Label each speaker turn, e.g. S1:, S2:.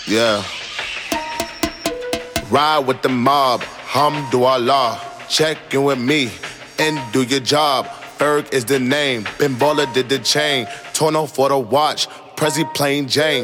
S1: Yeah. Ride with the mob, hamdulillah. Check in with me and do your job. Ferg is the name, Ben Baller did the chain. Torno for the watch, Prezi plain Jane.